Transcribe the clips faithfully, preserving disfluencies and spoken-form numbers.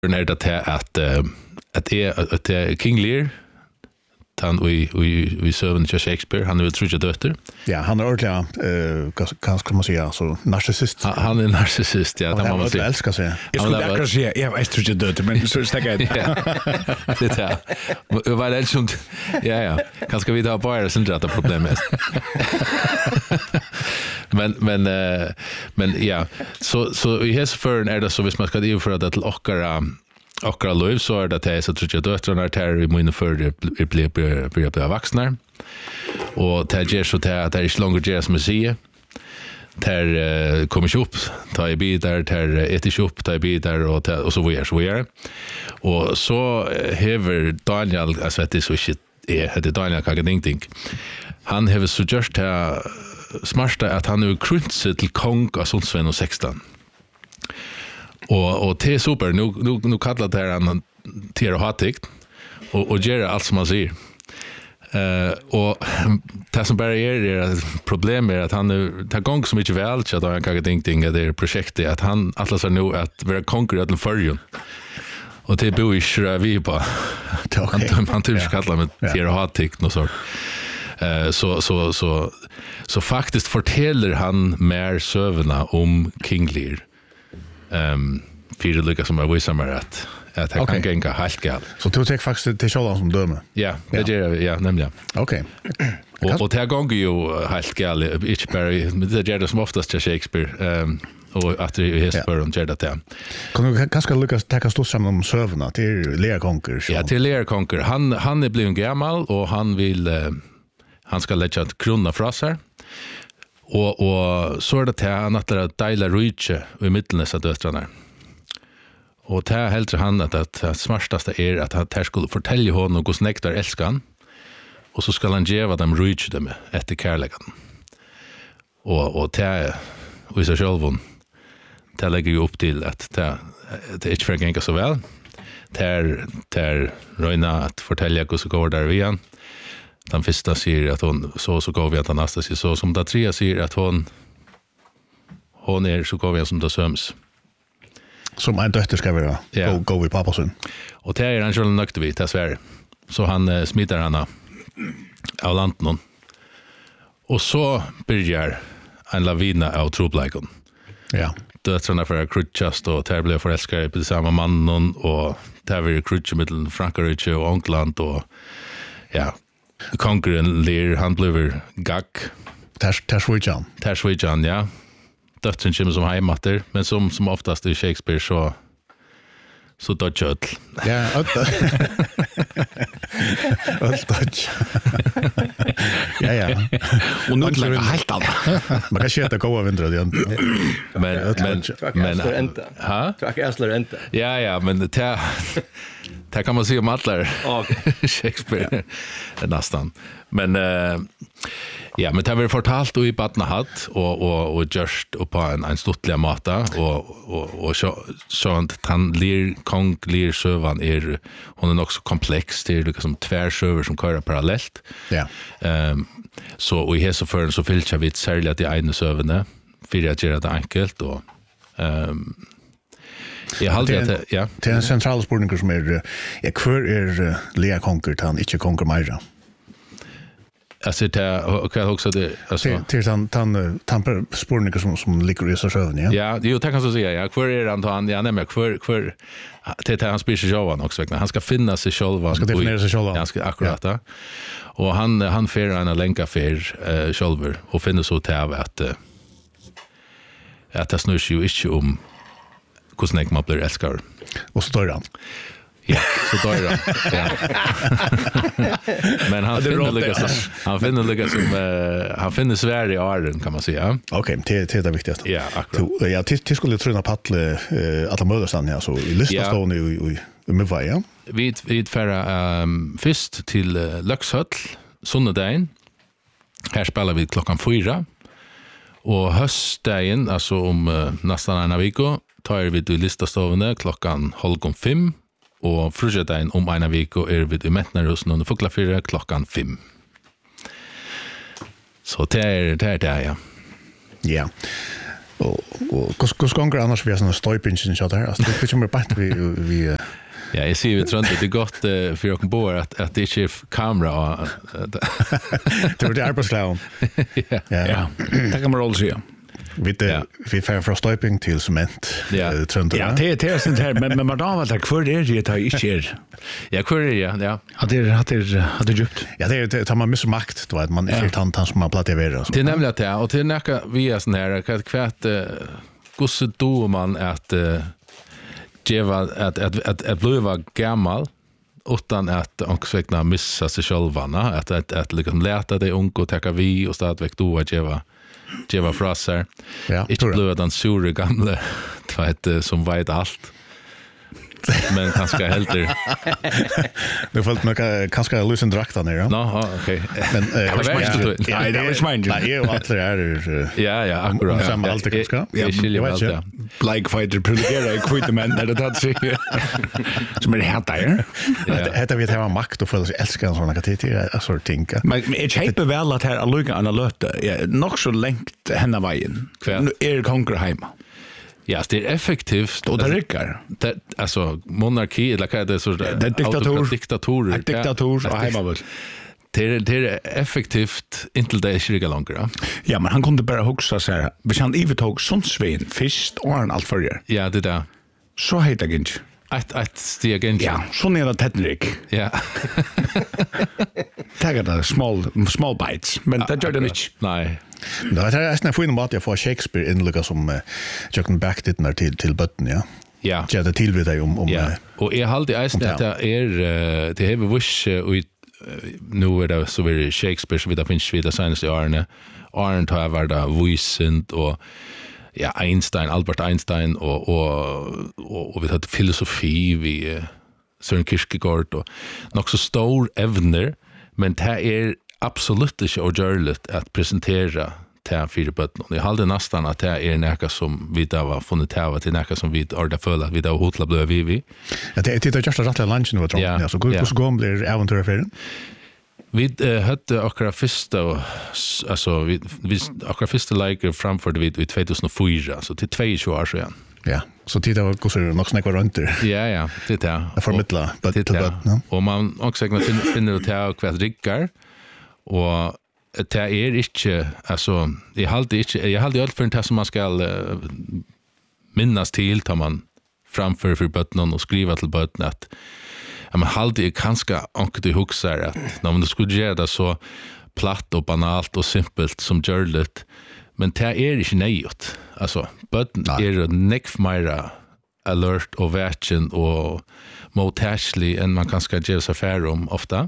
är det att att är att King Lear han vi vi vi söven till Shakespeare han vill trodde dötter. Ja, han är ordentligt eh kanske man säga så narcissist. Han, han är narcissist ja, det man måste älska sig. Jag skulle kanske säga jag vet trodde dötter men så stäcker det. Det där. Jag var det som ja ja, kanske vi ta bara sen det problemet. men men uh, men ja, så så i his för är det så vis man ska införa det till ochkara ochkara liv så är det att så tror jag döttrarna där i min för det blir blir blir vuxna och det ger så att det är inte längre ger som att säga där uh, kommer upp ta i bil där där äter upp ta i bil där och och så vidare så vidare och så häver Daniel alltså det är så shit är det Daniel kan inte tänka han har så just här smarta att han är krunset till kong av Sundsvall och sexton. Och och det är super nu nu nu kallar det han till att ha tikt och och göra allt som man säger. Eh och det som bara är det problem är att han är tar gång så mycket väl så att han kan inte tänka det projektet att han alla så nu att vara konkurrent till förjun. Och det bor i vi på. Han han typ kallar med till att ha tikt och så. Eh så så så så faktiskt fortäller han mer sövna om King Lear. Ehm för det lyckas som är visar mer att att han kan gänga helt gal. Så du tar faktiskt till Charles som döme. Ja, det gör ja, nämligen. Okej. Och och det gånger ju helt gal inte bara det gör det som oftast till Shakespeare ehm och att det är häst för de gör det. Kan du kanske lyckas ta stå samman om sövna till Lear Conquer. Ja, till Lear Conquer. Han han är blivit gammal och han vill uh, han ska lägga ett krona för oss här. Och och så är det att han att dela rike i mitten av döttrarna. Och det helt han att att det smartaste är att han här skulle fortälja honom hur snäktar älskan. Och så ska han ge vad de rike dem efter kärleken. Och och det och så själv det lägger ju upp till att det det är inte för gänga så väl. Där där röna att fortälja hur så går där vi igen. Den första säger att hon så så går vi att nästa säger så som det tredje säger att hon hon är så går vi som det söms. Som en dotter ska vara. Ja. Gå gå i pappason. Och det är han själv nökt vid till Sverige. Så han uh, smittar henne av landet. Och så börjar en lavina av troblägen. Ja. Döttrarna för krutchast och där blev förälskade på samma mannen och där var krutch mellan Frankrike och England och ja. Konkurren Lear han blev gack. Tash Tashwijan. Tashwijan ja. Döttern kommer som hemmatter men som som oftast i Shakespeare så så dodge. Ja, allt dodge. Ja ja. Och nu lägger helt annat. Man kan köta goda vindar igen. Men men men ha? Track Asler inte. Ja ja, men det det kan man se om alla Shakespeare nästan. Men uh, ja, men det har vi fortalt och i badna hatt och och och just upp på en en stortlig mata och och och så sånt han lir kong lir sövan är hon är också komplex det är liksom tvärsöver som kör parallellt. Ja. Ehm så och i hesa för så fyllt jag vid särskilt det ena sövande för att göra det enkelt och ehm jag hade det ja. Det är en central spårning som är ja, kvar är Lear Conquer han inte Conquer Myra. Alltså det och kan också det alltså till han han han spårningar som som ligger i sövn ja. Ja, det är ju tack kan så säga. Ja, kvar är han han ja nämligen kvar kvar det han spelar sig själv också vägna. Han ska finna sig själv han ska definiera sig själv. Han ska akkurat ja. Och han han fer en länka för uh, själver och finner så till att uh, att det snurrar ju inte om hur man blir älskar. Och så tar han. Ja, så tar han. Ja. Men han finner lyckas han finner lyckas som uh, han finner Sverige i Arden kan man säga. Okej, okay, det, det är det viktigaste. Ja, akkurat. Ja, till, till skulle träna paddle uh, alla mödestan ja, så i listan står ni i i med vad ja. Vi vi färra um, först till uh, Lökshöll söndagen. Här spelar vi klockan fyra. Och höstdagen alltså om uh, nästan en vecka tar vi till listastovene klockan halv fem. Og frugjedagen om en vecka är vi i Mättnerhusen under Fuglafyra klockan fem. Så det är det är det ja. Ja. Och och hur ska gånger annars vi har såna stöjpinchen så där. Alltså det kommer bara vi vi Ja, jag ser vi tror inte det är gott uh, för jag kan bo att att det är kamera och det var det arbetskläder. Ja. Ja. Det kan man rolla sig. Vi det vi får från stöjping till cement. Ja. Trönt. Ja, det det är sånt här men men man då var det kvar det är det har inte. Ja, kvar är ja, ja. Hade det hade det hade djupt. Ja, det är tar man missar makt då att man är helt han som man plattar vara så. Det är nämligen att ja, och till näka vi är sån här att kvärt gosse då man att geva att att att att bliva gammal utan att angsväckna missa sig själva att att att liksom läta dig ung och ta vi och stadväck då att geva geva fraser. Ja, inte bliva den sura gamla tvätt som vet allt. Men kanske helt det. Det falt mig kanske lösen drakten där. Ja, okej. Men jag vet inte. Nej, det var smänd. Nej, jag att det är ja, ja, akkurat. Samma allt det ska. Jag skiljer allt det. Black fighter privilegera kvitt men när det tar sig. Som är helt där. Det vet jag makt och för sig älskar en såna kateter alltså tänka. Men det hjälper väl att här alluga analyta. Nog så längt henne vägen. Nu är konkur hemma. Ja, det är effektivt och det rycker. Det alltså monarki eller vad det är så det är diktator. Diktatorer. Diktator och hemma väl. Det är det är effektivt inte det är inte längre. Ja, men han kunde bara huxa så här. Vi kan even tog sån svin först och en allt för. Ja, det där. Så heter det inte. Att att steg igen. Ja, så ner det Henrik. Ja. Tagar det small small bites, men det gör det inte. Nej. Det är nästan för en mat jag får Shakespeare inlägga som Jackson back dit när till till botten, ja. Ja. Ja, det tillvid dig om om ja. Och är halt i isen att det är det har wish och nu är det så vi Shakespeare så vi där finns vidare senast i Arne. Arne har varit där voicent och ja Einstein Albert Einstein och och och, och vi hade filosofi vi Søren Kierkegaard och nog så stor evner men det är absolut inte ogörligt att presentera det fyra bötten. Jag hade nästan att det är näka som vi där var funnit här till näka som vi orda föll att vi där hotla blöv vi vi. Ja, det är just rätt lunch nu tror jag. Så hur så går blir äventyrfärden? Vi uh, hade akkurat första alltså vi vi akkurat första like framförde vi i tjugohundrafyra så till tjugo år sedan. Ja, så titta vad går så nog snäcka runt där. Ja, ja, det är. Jag förmedlar på det ja. Och man också finner det här kvart rickar och det är inte alltså jag hade inte jag hade allt för det som man ska uh, minnas till tar man framför för botten och skriva till botten att ja, men hade jag kanske ankut i huxar att när man skulle göra det så platt och banalt och simpelt som görligt men det är inte nejt alltså botten är neck mera alert och version och mottaglig än man kanske göra sig för om ofta.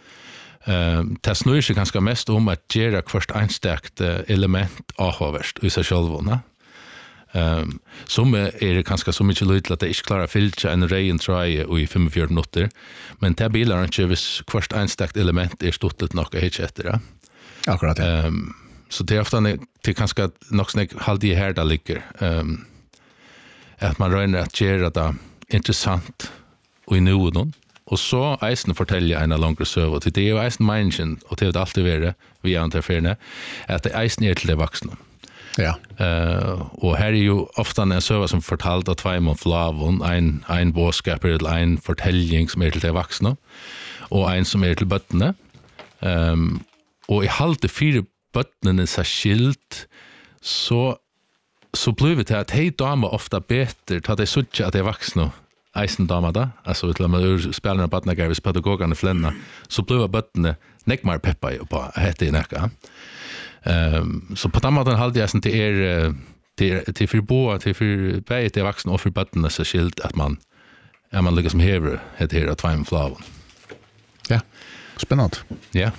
Ehm det snurrar sig ganska mest om att göra först einstakt element avhåverst i sig själva. Ehm som är det ganska så mycket lite att det inte klarar filtra en ray and try i fyrtiofyra minuter men det bilar inte vis först einstakt element är stort nog att hitta efter det. Akkurat. Ehm så det är ofta det kanske nog snäck halt i här där ligger. Ehm att man rör att göra det intressant och i nuet och så eisen fortälja en långre söv och det är ju eisen människan och det har alltid varit vi antar att det eisen är till det vuxna. Ja. Uh, och här är ju ofta en söva som fortalt att två mot flavon en en boskap eller en fortälling som är till det vuxna och en som är till bötterna. Um, och i halvt det fyra bötterna så skilt så så blir det att hej damer ofta bättre ta det så att det är vuxna eisen damer da, alltså till man spelar en barna gavis pedagogerna flenna så blir bötterna neckmar peppa på heter det näka. Ehm så på tammaten hade jag sen till er till till för bo till för bäget är vuxna och för bötterna så skilt att man är man liksom häver heter det att fem flav. Ja. Spännande. Ja.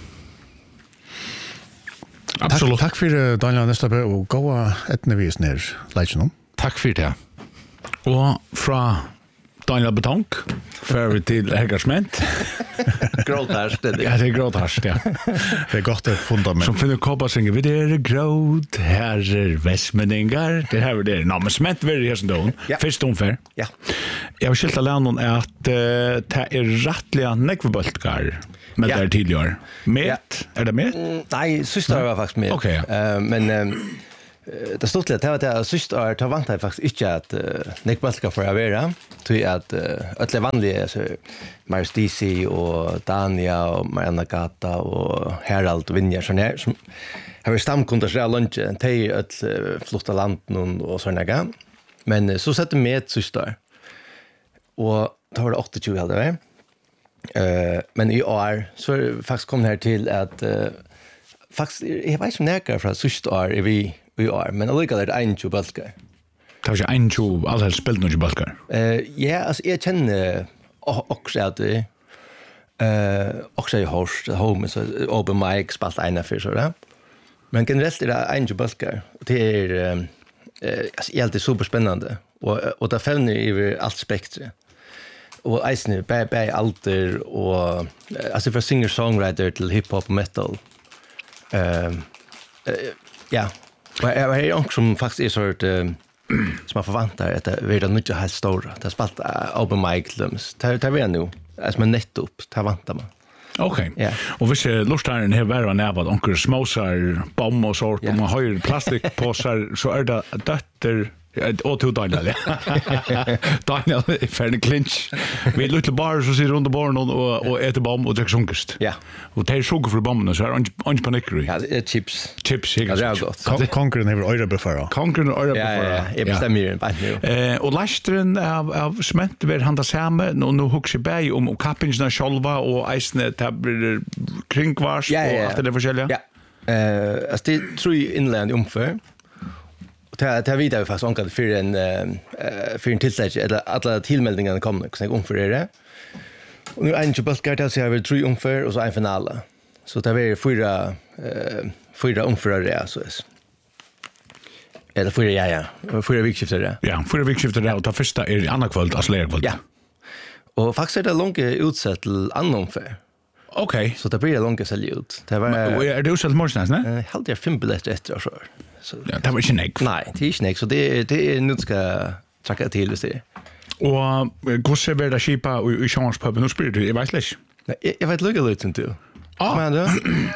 Absolut. Tack för Daniel Nestabø och goa etnevis ner lägen. Tack för det. Och från Daniel Betonk för till Hägersment. Gråtharst. Ja, det är gråtharst, ja. Det är gott fundament. Som finner koppa synger vi det är gråt, här är västmeningar. Det här är det. Nå, men smänt vi det här som då. Först ungefär. Ja. Jag har skilt alla någon är att uh, det är rättliga nekvebultkar med ja. där tidigare. Met, ja. är det met? Mm, nej, syster var faktiskt med. Okej. Okay, ja. uh, men um, det stod till att det var det sist år ta vant jag faktiskt inte att Nick Balska för att vara till att alla vanliga så Mars D C och Dania och Mariana Gata och Herald och Vinja sån här som har stamkunder så lunch till ett flotta land och såna där. Men så sätter med sist år. Och då var det åttiotjugo hade vi. Eh men i år så är det faktiskt kom här till att uh, faktiskt jag vet inte näka från sist år är vi vi är men alltså det är en tjugo balkar. Det var en tjugo alla spelat några balkar. Eh ja, alltså jag känner också att det eh också i host home så open mic spalt ena för så där. Men generellt är det en tjugo balkar. Det är eh alltså helt är superspännande och och där fäller över allt spektrum. Och eisne bä bä alter och alltså för singer songwriter till hip hop metal. Ehm uh, ja. Men jag är också som faktiskt är sort um, som man förväntar att det blir mycket helt stora. Det spalt uh, open mic lums. Ta ta vi nu. Alltså man nettopp ta väntar man. Okej. Ja. Och hvis lustaren här var nära onkel småsar bomb och sort och man har ju plastikpåsar så är det dotter och två Daniel. Daniel är för en clinch. Vi lite bar så ser runt om barn och och äter bomb och dricker sunkest. Ja. Och det är sugar för bomben så är inte inte panikry. Ja, det är chips. Chips, ja. Det är gott. Konkurren över öra befara. Konkurren öra befara. Ja, jag bestämmer ju bara nu. Eh och lastren av av smänt ver han där samma och nu hooks sig om och kappingarna själva och isne tabber kringvars och allt det forskjelliga. Ja. Eh alltså det tror jag inland omför. Det det vidare faktiskt onkel för en eh för en tillsätt eller alla tillmeldingarna kommer så jag omför det. Och nu en tjubulkar så har vi tre omför och så en final. Så det blir fyra eh fyra omför det så är. Eller fyra ja ja, fyra vikskifter det. Ja, fyra vikskifter det och ta första är andra kväll alltså lärkväll. Ja. Och faktiskt är det långt utsett till annan omför. Okej. Så det blir långt sälj ut. Det var är det utsett morgonstans, nej? Eh helt jag fem biljetter efter så. Så ja, det var inte näck. Nej, det är inte näck så det det är nu ska tracka till det. Och hur ser det skipa i chanspubben? Nu spelar du, jag vet inte. Nej, jag vet lugga lite inte. Ah. Men då?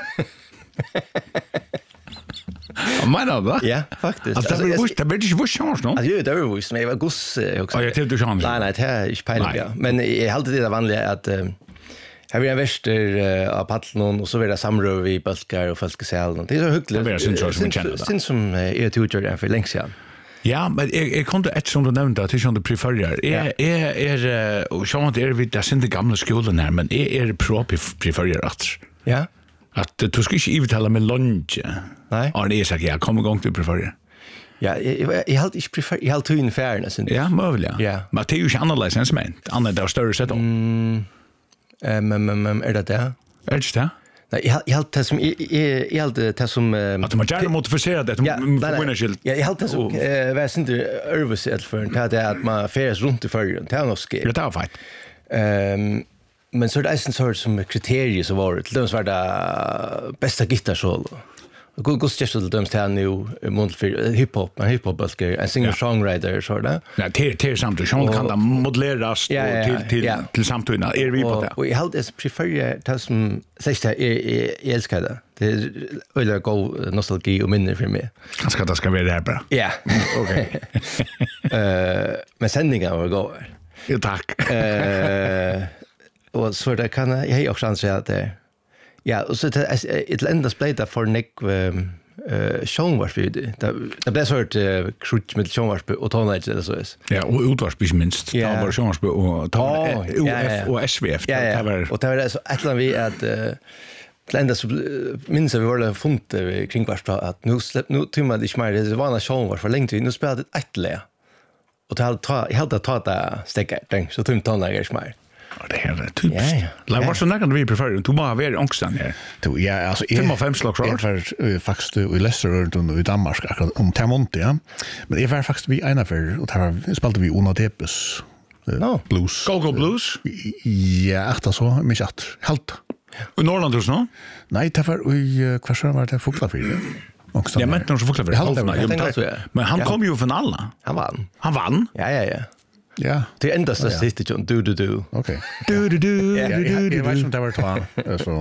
Ja, men då? Ja, faktiskt. Alltså, det blir det blir inte vår chans, no? Alltså, det var visst, men jag var goss också. Ja, jag tänkte chans. Nej, nej, det är inte pejling, ja. Men jag har alltid det vanliga att här blir en värster av paddlen och så blir det samröv i balkar och folksälen. Det är så hyggligt. Det är syns som känner det. Syns som är ett utgör för länge sedan. Ja, men jag, jag kunde ett som du nämnde att det är som du prefererar. Är, är, är, och så att är vi, det är inte gamla skolan här, men är, är pro prefererar att? Ja. Att du ska inte uttala med lunch. Nej. Och det är så att jag kommer igång till prefererar. Ja, jag, jag, har inte prefer, jag har alltid en fairness. Ja, möjligt, ja. Ja. Men det är ju inte annorlunda än som en. Annorlunda det är större sätt om. Mm, eh, men, men, men, är det det? Är det inte det? Nej, jag jag har det som jag jag har det som att man gärna modificerar det ja, winnerskilt. Ja, jag har det som eh vad syns det översätt för det att man färs runt i förrjun. Det är nog ske. Det är fint. Ehm men så det är en sort som kriterier så var det till var det bästa gitarrsolo. Och Ghost just till dem till nu month för hiphop, men hiphop är en singer songwriter så där. Ja, till till samtidigt så kan det modelleras till till till samtidigt är vi på det. Och jag hade prefererar det som sägs det är älskar det. Det är öliga go nostalgi och minne för mig. Kanske det ska vara det bra. Ja. Okej. Eh men sändningen var gå. Ja, tack. Eh och så där kan jag jag också anse att det ja, och så det ett enda splita för Nick eh sjönvarsbud. Det blir så ett krutch med sjönvarsbud och tonage eller så är. Ja, och utvarsbud minst. Det var sjönvarsbud och ta U F och S V F. Det var och det var så att vi att det enda så minns vi var det funt kringvars att nu släpp nu timmar det smär det var en sjönvars för länge nu spelade ett ättle. Och det hade ta jag hade ta det stäcka tänk så tumt tonage smär. Ja, det här är typiskt. Ja, ja. Vad så näkan vi prefererar? Du måste vara ångstan här. Du, ja, alltså... fem och fem slag kvar. Jag var faktiskt i Leicester och i Danmark om Termonte, ja. Men jag var faktiskt vi ena för, och här spelade vi Una Tepes no. blues. Go-Go Blues? Ja, efter så, men inte helt. I Norrland också, no? Nej, det var i, vad var det, Fuglavir? Jag mente nog så Fuglavir. Men han kom ju från alla. Han vann. Han vann? Ja, ja, ja. Ja. Det enda statistik John du du du. Okej. Du du du du du. Jag vet inte det var två så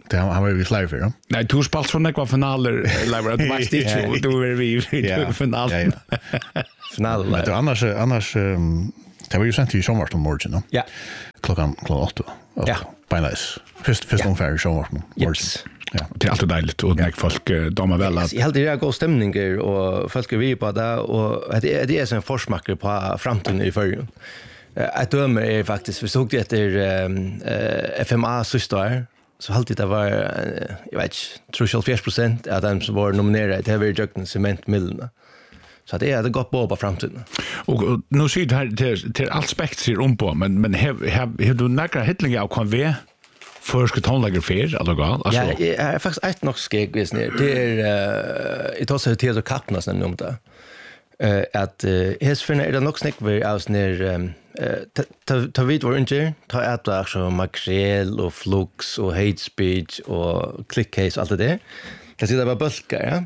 Det han var vi flyr för då. Nej, du spalt såna kvar finaler eller att var stitch du är vi i finalen. Finalen. Men det annars annars um, det var ju sent i sommar om morgon då. Ja. Klockan klockan åtta. Ja. Finals. Först först ungefär i sommar morgon. Ja. Det är alltid dejligt och när folk damer väl att Jag hade det god stämningar och folk är vi på det och det det är en forsmaker på framtiden i förrjun. Ett dömer är faktiskt vi såg det efter F M A-systrar så alltid det var, jag vet inte, tror jag fjärde procent av dem som var nominerade till över Jöknen cementmillerna. Så det är det gott på på framtiden. Och, och nu ser det här till, till allt spekt ser om på, men, men har du några hittlingar av K V för ska tonlägga för eller gal? Ja, jag är faktiskt ett nog skeg visst ner. Det är ett också till att kapna sen om det. Eh att häsförna är det nog snack vi aus ner ta ta vid var inte ta att också makrel och flux och hate speech och clickcase allt det där. Det ser det var bulkar, ja.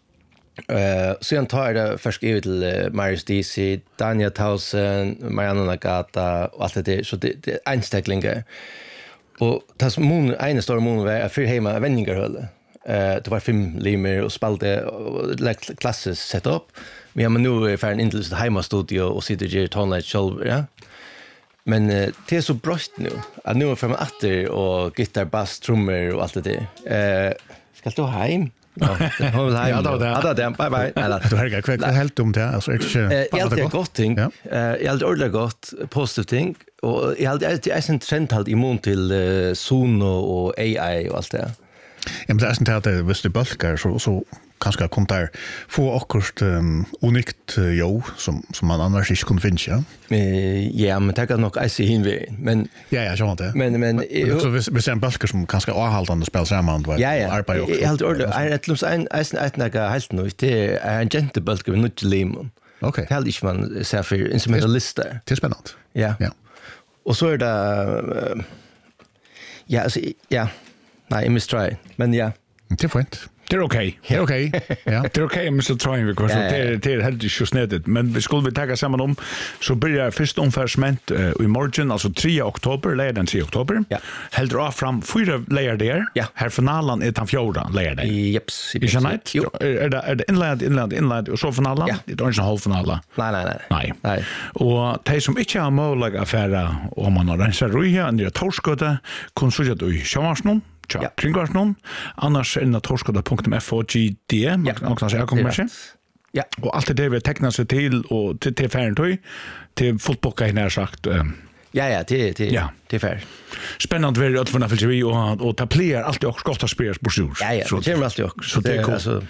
Eh sen tar det först ut till Marius D C, Daniel Tausen, Mariana Nagata och allt det där så det är einstäcklingar. Och tas mon en stor mon var för hemma vändningarhölle. Eh det var fem limer och spalte klasses setup. Vi har nu för en intelligent hemma studio och sitter ju tonlight show, ja. Men uh, det är så brått nu. Att nu är fram åter och gitarr, bass, trummor och allt det där. Eh ska du hem? Ja, hon vill hem. Ja, då det. Ja, då bye bye. Eller Du har inte helt om det alltså inte. Jag har det gott ting. Eh jag har ordentligt gott positivt ting och jag har det är en trend halt immun till uh, Sono och A I och allt det. Ja, men det är inte att det visste bulkar så så kanske kom där få akkurat um, unikt uh, jo som som man annars inte kunde finna. Ja, ja men det kan nog I see in vi. Men ja, ja, så det. Men men, men så vi ser en bulkar som kanske avhållande spel samman vad ja, ja. arbetar också. Jag har ordentligt är det lums en en ett några helt nu det är en gente bulkar med nytt limon. Okej. Helt inte man ser för instrumentalister. Det är spännande. Ja. Ja. Och så är det uh, ja, alltså, ja. Nej, jag misstry. Men ja. Det är fint. Det är okej. Det är okej. Ja. Det är okej med så tror jag vi kanske det är det är helt just snedet men vi skulle vi ta samman om så börjar första omfärsment uh, i morgon alltså tredje oktober leder den tredje oktober. Ja. Helt av fram fyra layer där. Ja. Här finalen är den fjärde layer där. Jeps. Är det night? Är det är det inland inland inland och så finalen? Ja. Det är inte halvfinalen. Nej, nej, nej. Nej. Nej. Og de som ikke har möjlighet affärer om man har rensat röja under torskåte kan söka då i Sjøvarsnon, ja, Ja. Kringvarsnon, annars är det torskåte punkt f o g d, man kan också säga kommer sig. Ja. Och allt det vi tecknar sig till och till till färntøy till fotbollka här sagt. Ja, ja, det det Ja. det är fair. Spännande ver att för för vi och och ta player alltid också gott att spela på sur. Ja, ja, det kommer alltid också. Så det är cool. Alltså,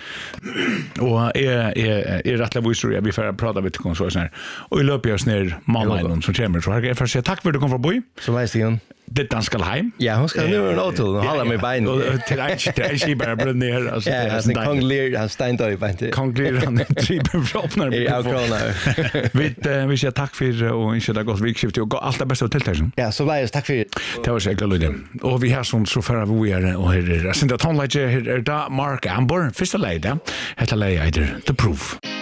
Och är är är rättliga visor vi får prata lite om så här. Och i löpet görs ner mamma som kommer så här för att säga tack för att du kom förbi. så vet jag. Det danska hem. Ja, hon ska nu en auto och hålla mig bein. Och till en till en skibare brunn ner alltså Ja, han kan lir han ständ i bein. kan glir han triben öppnar. Ja, corona. Vi vi säger tack för och inte det gott vikskift och allt det bästa till dig. Ja, så var tack för Det var så jäkla lydig. Och vi har sån så för vi är och här är det. Sen det tonlight här är det Mark Amber första leda. Heter leda The Proof.